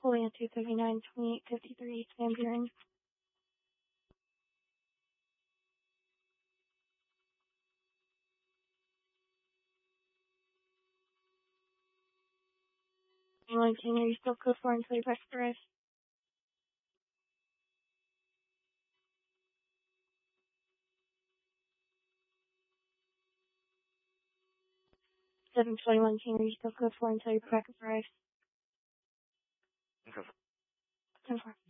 Pulling at 239, 2853, Sam Buren. Are you still code 4 until you press the rest? 721 King, are you still code 4 until you press the rest? Okay. 10-4.